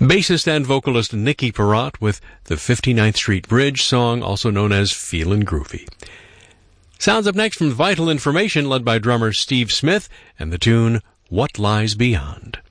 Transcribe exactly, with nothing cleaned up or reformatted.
Bassist and vocalist Nicky Perrott with the fifty-ninth Street Bridge song, also known as Feelin' Groovy. Sounds up next from Vital Information, led by drummer Steve Smith, and the tune What Lies Beyond.